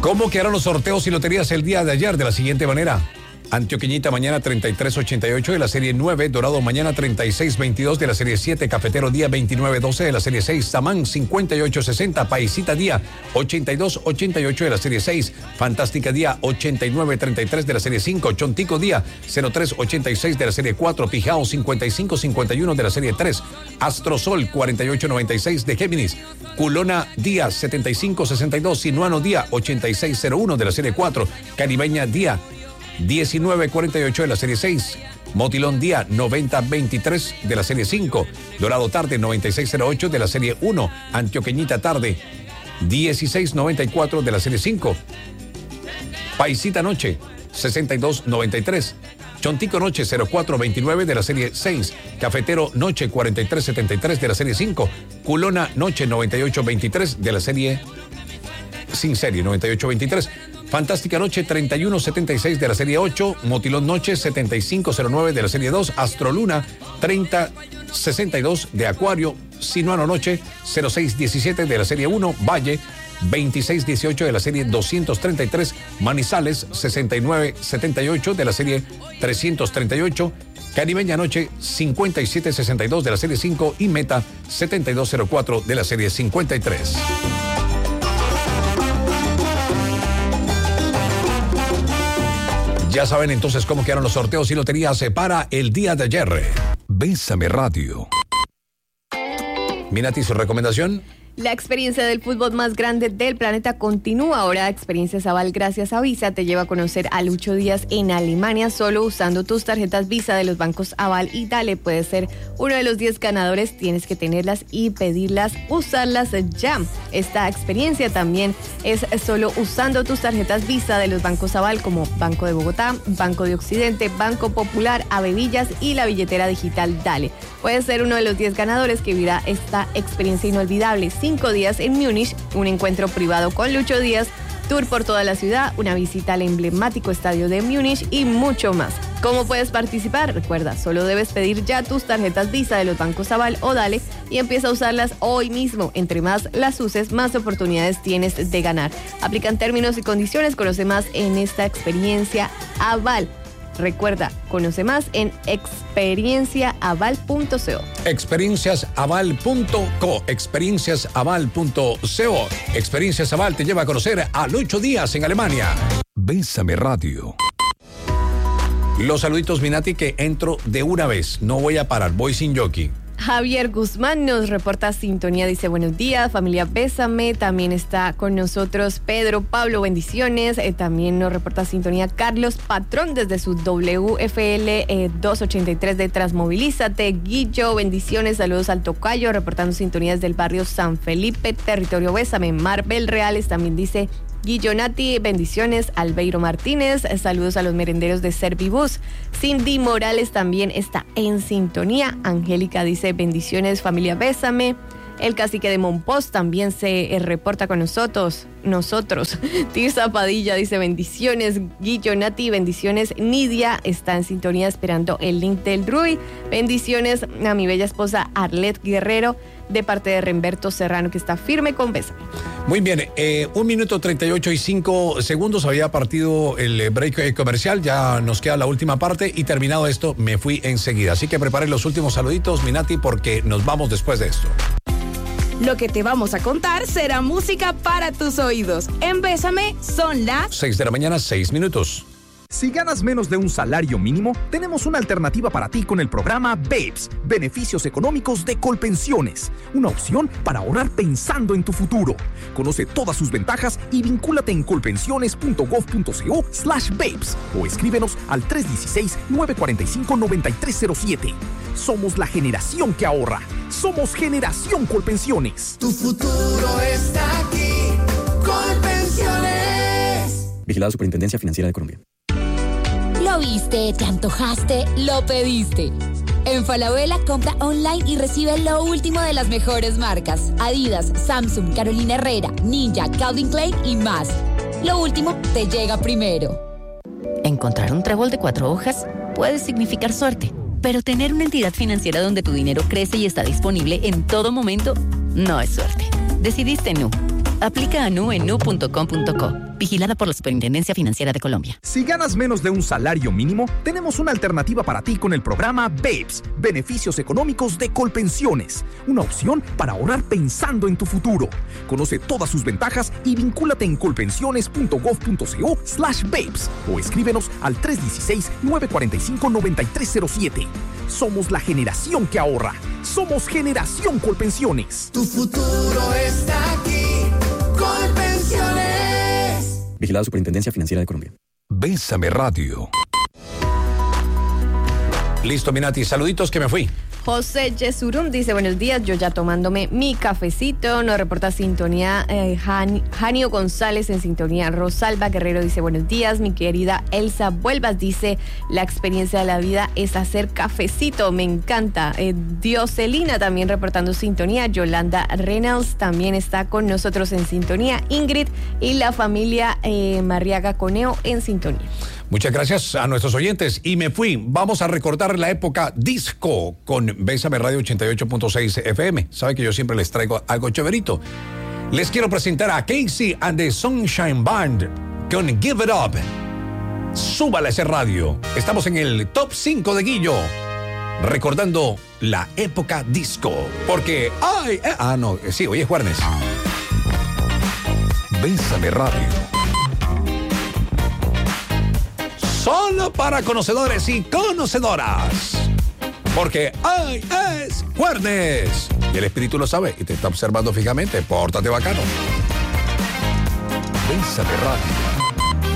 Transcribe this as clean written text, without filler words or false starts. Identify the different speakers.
Speaker 1: ¿Cómo quedaron los sorteos y loterías el día de ayer? De la siguiente manera. Antioqueñita mañana 3388 de la serie 9, Dorado mañana 3622 de la serie 7, Cafetero día 2912 de la serie 6, Samán 5860, Paisita día 8288 de la serie 6, Fantástica día 8933 de la serie 5, Chontico día 0386 de la serie 4, Pijao 5551 de la serie 3, Astrosol 4896 de Géminis, Culona día 7562, Sinuano día 8601 de la serie 4, Caribeña día 1948 de la serie 6, Motilón día 9023 de la serie 5, Dorado tarde 9608 de la serie 1, Antioqueñita tarde 1694 de la serie 5, Paisita noche 6293, Chontico noche 0429 de la serie 6, Cafetero noche 4373 de la serie 5, Culona noche 9823 de la serie sin serie 9823, Fantástica Noche 3176 de la serie 8, Motilón Noche 7509 de la serie 2, Astroluna 3062 de Acuario, Sinuano Noche 0617 de la serie 1, Valle 2618 de la serie 233, Manizales 6978 de la serie 338, Caribeña Noche 5762 de la serie 5 y Meta 7204 de la serie 53. Ya saben entonces cómo quedaron los sorteos y loterías para el día de ayer. Bésame Radio. Minati, ¿su recomendación?
Speaker 2: La experiencia del fútbol más grande del planeta continúa. Ahora Experiencias Aval, gracias a Visa, te lleva a conocer a Lucho Díaz en Alemania solo usando tus tarjetas Visa de los bancos Aval y Dale. Puedes ser uno de los 10 ganadores, tienes que tenerlas y pedirlas, usarlas ya. Esta experiencia también es solo usando tus tarjetas Visa de los bancos Aval como Banco de Bogotá, Banco de Occidente, Banco Popular, Avevillas y la billetera digital Dale. Puedes ser uno de los 10 ganadores que vivirá esta experiencia inolvidable. 5 días en Múnich, un encuentro privado con Lucho Díaz, tour por toda la ciudad, una visita al emblemático estadio de Múnich y mucho más. ¿Cómo puedes participar? Recuerda, solo debes pedir ya tus tarjetas Visa de los bancos Aval o Dale y empieza a usarlas hoy mismo. Entre más las uses, más oportunidades tienes de ganar. Aplican términos y condiciones, conoce más en esta experiencia Aval. Recuerda, conoce más en experienciaaval.co.
Speaker 1: Experienciasaval.co. Experienciasaval.co. Experiencias Aval te lleva a conocer a Lucho Díaz en Alemania. Bésame Radio. Los saluditos, Minati, que entro de una vez. No voy a parar, voy sin jockey.
Speaker 2: Javier Guzmán nos reporta sintonía, dice buenos días, familia Bésame. También está con nosotros Pedro Pablo, bendiciones. También nos reporta sintonía Carlos Patrón desde su WFL 283 de Transmovilízate. Guillo, bendiciones, saludos al Tocayo, reportando sintonías del barrio San Felipe, territorio Bésame. Marvel Reales también dice Guillonati, bendiciones. Albeiro Martínez, saludos a los merenderos de Servibus. Cindy Morales también está en sintonía. Angélica dice bendiciones, familia Bésame. El cacique de Monpós también se reporta con nosotros. Tirsa Padilla dice bendiciones. Guillonati, bendiciones. Nidia está en sintonía esperando el link del DRUI. Bendiciones a mi bella esposa Arlet Guerrero, de parte de Remberto Serrano, que está firme con Bésame.
Speaker 1: Muy bien, 1 minuto 38 y 5 segundos había partido el break comercial, ya nos queda la última parte y terminado esto me fui enseguida. Así que preparen los últimos saluditos, Minati, porque nos vamos después de esto.
Speaker 3: Lo que te vamos a contar será música para tus oídos. En Bésame son las
Speaker 1: 6 de la mañana, 6 minutos.
Speaker 4: Si ganas menos de un salario mínimo, tenemos una alternativa para ti con el programa BABES, Beneficios Económicos de Colpensiones. Una opción para ahorrar pensando en tu futuro. Conoce todas sus ventajas y vincúlate en colpensiones.gov.co/BABES o escríbenos al 316-945-9307. Somos la generación que ahorra. Somos Generación Colpensiones.
Speaker 5: Tu futuro está aquí. Colpensiones.
Speaker 6: Vigilada Superintendencia Financiera de Colombia.
Speaker 7: Lo viste, te antojaste, lo pediste. En Falabella compra online y recibe lo último de las mejores marcas: Adidas, Samsung, Carolina Herrera, Ninja, Calvin Klein y más. Lo último te llega primero.
Speaker 8: Encontrar un trébol de 4 hojas puede significar suerte, pero tener una entidad financiera donde tu dinero crece y está disponible en todo momento no es suerte. Decidiste Nu. Aplica a Nu en nu.com.co. Vigilada por la Superintendencia Financiera de Colombia.
Speaker 4: Si ganas menos de un salario mínimo, tenemos una alternativa para ti con el programa BABES, Beneficios Económicos de Colpensiones. Una opción para ahorrar pensando en tu futuro. Conoce todas sus ventajas y vincúlate en colpensiones.gov.co/BABES o escríbenos al 316-945-9307. Somos la generación que ahorra. Somos Generación Colpensiones.
Speaker 5: Tu futuro está aquí. Colpensiones.
Speaker 6: Vigilada Superintendencia Financiera de Colombia.
Speaker 1: Bésame Radio. Listo, Minati, saluditos que me fui.
Speaker 2: José Yesurum dice, buenos días, yo ya tomándome mi cafecito. Nos reporta sintonía Janio González en sintonía. Rosalba Guerrero dice, buenos días, mi querida Elsa Vuelvas dice, la experiencia de la vida es hacer cafecito, me encanta. Dioselina también reportando sintonía. Yolanda Reynolds también está con nosotros en sintonía. Ingrid y la familia Marriaga Coneo en sintonía.
Speaker 1: Muchas gracias a nuestros oyentes. Y me fui. Vamos a recordar la época disco con Bésame Radio 88.6 FM. Sabe que yo siempre les traigo algo chéverito. Les quiero presentar a Casey and the Sunshine Band con Give It Up. Súbale ese radio. Estamos en el top 5 de Guillo. Recordando la época disco. Porque, hoy es jueves. Bésame Radio. Solo para conocedores y conocedoras. Porque hoy es jueves. Y el espíritu lo sabe y te está observando fijamente. Pórtate bacano. Bésame Radio.